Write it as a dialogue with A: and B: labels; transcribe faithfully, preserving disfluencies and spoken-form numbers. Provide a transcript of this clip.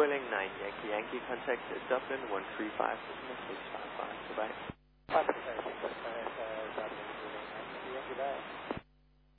A: Starling nine Yankee Yankee, contact Dublin one three five six five five. Goodbye.